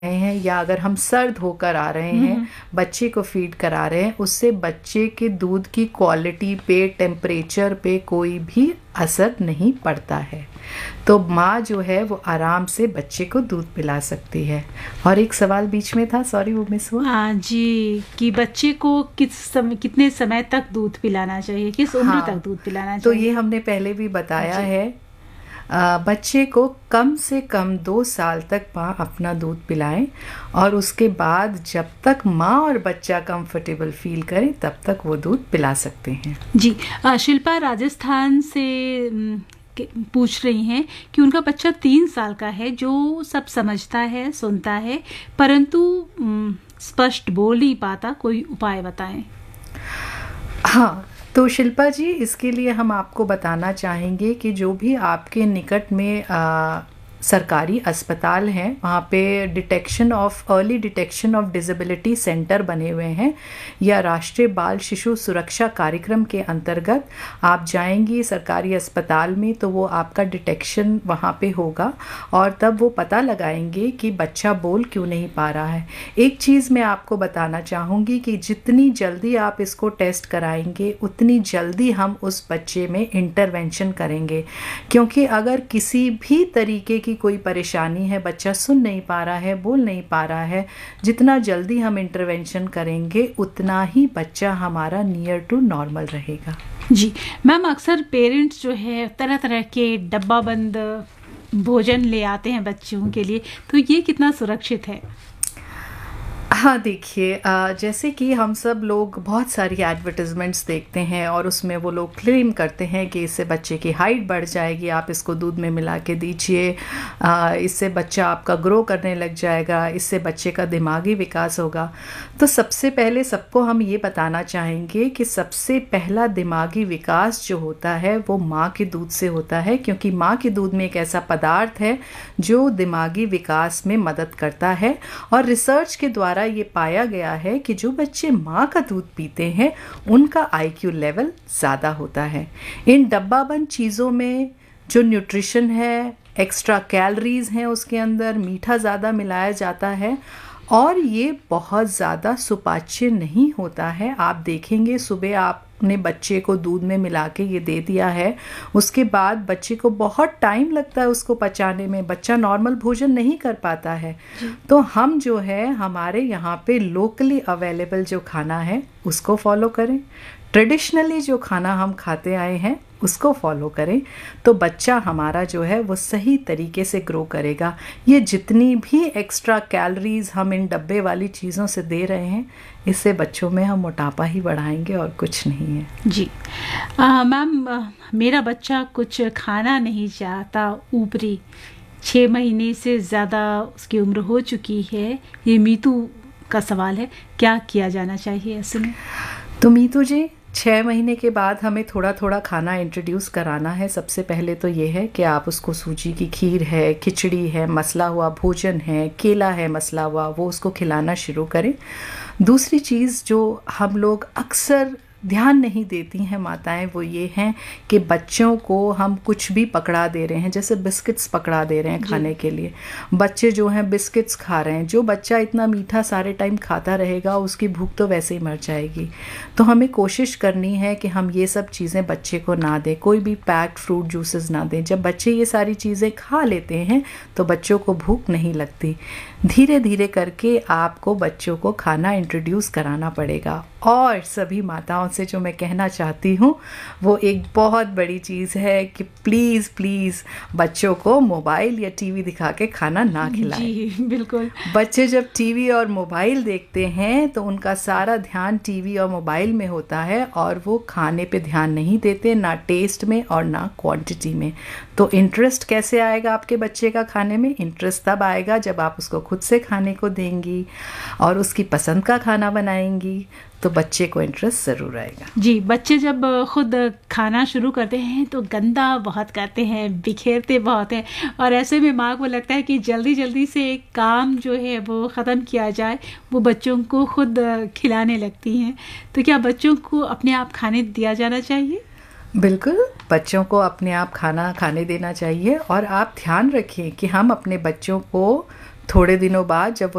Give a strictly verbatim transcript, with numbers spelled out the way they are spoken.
रहे हैं या अगर हम सर धोकर आ रहे हैं, बच्चे को फीड करा रहे हैं, उससे बच्चे के दूध की क्वालिटी पे, टेम्परेचर पे कोई भी असर नहीं पड़ता है। तो माँ जो है वो आराम से बच्चे को दूध पिला सकती है। और एक सवाल बीच में था, सॉरी वो मिस हुआ। हाँ जी, कि बच्चे को किस समय, कितने समय तक दूध पिलाना चाहिए, किस उम्र हाँ, तक दूध पिलाना तो चाहिए? ये हमने पहले भी बताया है। आ, बच्चे को कम से कम दो साल तक माँ अपना दूध पिलाएं और उसके बाद जब तक माँ और बच्चा कंफर्टेबल फील करें तब तक वो दूध पिला सकते हैं। जी, आ, शिल्पा राजस्थान से म, पूछ रही हैं कि उनका बच्चा तीन साल का है, जो सब समझता है, सुनता है, परंतु म, स्पष्ट बोल नहीं पाता, कोई उपाय बताएं। हाँ, तो शिल्पा जी, इसके लिए हम आपको बताना चाहेंगे कि जो भी आपके निकट में आ, सरकारी अस्पताल हैं, वहाँ पे detection of early detection of disability centre बने हुए हैं, या राष्ट्रीय बाल शिशु सुरक्षा कार्यक्रम के अंतर्गत आप जाएंगी सरकारी अस्पताल में तो वो आपका डिटेक्शन वहाँ पे होगा और तब वो पता लगाएंगे कि बच्चा बोल क्यों नहीं पा रहा है। एक चीज़ मैं आपको बताना चाहूँगी कि जितनी जल्दी आप इसको टेस्ट कराएंगे उतनी जल्दी हम उस बच्चे में इंटरवेंशन करेंगे, क्योंकि अगर किसी भी तरीके की कोई परेशानी है, बच्चा सुन नहीं पा रहा है, बोल नहीं पा रहा है, जितना जल्दी हम इंटरवेंशन करेंगे उतना ही बच्चा हमारा नियर टू नॉर्मल रहेगा। जी मैम, अक्सर पेरेंट्स जो है तरह तरह के डब्बा बंद भोजन ले आते हैं बच्चों के लिए, तो ये कितना सुरक्षित है? हाँ, देखिए, जैसे कि हम सब लोग बहुत सारी एडवर्टाइजमेंट्स देखते हैं और उसमें वो लोग क्लेम करते हैं कि इससे बच्चे की हाइट बढ़ जाएगी, आप इसको दूध में मिला के दीजिए, इससे बच्चा आपका ग्रो करने लग जाएगा, इससे बच्चे का दिमागी विकास होगा। तो सबसे पहले सबको हम ये बताना चाहेंगे कि सबसे पहला दिमागी विकास जो होता है वो माँ के दूध से होता है, क्योंकि माँ के दूध में एक ऐसा पदार्थ है जो दिमागी विकास में मदद करता है। और रिसर्च के द्वारा ये पाया गया है कि जो बच्चे माँ का दूध पीते हैं उनका आईक्यू लेवल ज़्यादा होता है। इन डब्बाबंद चीज़ों में जो न्यूट्रिशन है, एक्स्ट्रा कैलोरीज हैं उसके अंदर, मीठा ज़्यादा मिलाया जाता है और ये बहुत ज़्यादा सुपाच्य नहीं होता है। आप देखेंगे सुबह आपने बच्चे को दूध में मिला के ये दे दिया है, उसके बाद बच्चे को बहुत टाइम लगता है उसको पचाने में, बच्चा नॉर्मल भोजन नहीं कर पाता है। तो हम जो है हमारे यहाँ पे लोकली अवेलेबल जो खाना है उसको फॉलो करें, ट्रेडिशनली जो खाना हम खाते आए हैं उसको फॉलो करें, तो बच्चा हमारा जो है वो सही तरीके से ग्रो करेगा। ये जितनी भी एक्स्ट्रा कैलोरीज हम इन डब्बे वाली चीज़ों से दे रहे हैं, इससे बच्चों में हम मोटापा ही बढ़ाएंगे और कुछ नहीं है। जी मैम, मेरा बच्चा कुछ खाना नहीं चाहता, ऊपरी छः महीने से ज़्यादा उसकी उम्र हो चुकी है, ये मीतू का सवाल है, क्या किया जाना चाहिए ऐसे में? तो मीतू जी, छः महीने के बाद हमें थोड़ा थोड़ा खाना इंट्रोड्यूस कराना है। सबसे पहले तो ये है कि आप उसको सूजी की खीर है, खिचड़ी है, मसला हुआ भोजन है, केला है मसला हुआ, वो उसको खिलाना शुरू करें। दूसरी चीज़ जो हम लोग अक्सर ध्यान नहीं देती हैं माताएं, वो ये हैं कि बच्चों को हम कुछ भी पकड़ा दे रहे हैं, जैसे बिस्किट्स पकड़ा दे रहे हैं खाने के लिए। बच्चे जो हैं बिस्किट्स खा रहे हैं, जो बच्चा इतना मीठा सारे टाइम खाता रहेगा उसकी भूख तो वैसे ही मर जाएगी। तो हमें कोशिश करनी है कि हम ये सब चीज़ें बच्चे को ना दें, कोई भी पैक्ड फ्रूट जूसेस ना दें। जब बच्चे ये सारी चीज़ें खा लेते हैं तो बच्चों को भूख नहीं लगती। धीरे धीरे करके आपको बच्चों को खाना इंट्रोड्यूस कराना पड़ेगा। और सभी माताओं से जो मैं कहना चाहती हूँ वो एक बहुत बड़ी चीज़ है कि प्लीज़ प्लीज़ बच्चों को मोबाइल या टीवी दिखा के खाना ना खिलाएं। जी बिल्कुल। बच्चे जब टीवी और मोबाइल देखते हैं तो उनका सारा ध्यान टीवी और मोबाइल में होता है और वो खाने पे ध्यान नहीं देते, ना टेस्ट में और ना क्वांटिटी में। तो इंटरेस्ट कैसे आएगा आपके बच्चे का खाने में? इंटरेस्ट तब आएगा जब आप उसको खुद से खाने को देंगी और उसकी पसंद का खाना बनाएंगी, तो बच्चे को इंटरेस्ट ज़रूर आएगा। जी, बच्चे जब खुद खाना शुरू करते हैं तो गंदा बहुत करते हैं, बिखेरते बहुत हैं, और ऐसे में माँ को लगता है कि जल्दी जल्दी से एक काम जो है वो ख़त्म किया जाए, वो बच्चों को खुद खिलाने लगती हैं। तो क्या बच्चों को अपने आप खाने दिया जाना चाहिए? बिल्कुल, बच्चों को अपने आप खाना खाने देना चाहिए और आप ध्यान रखें कि हम अपने बच्चों को थोड़े दिनों बाद जब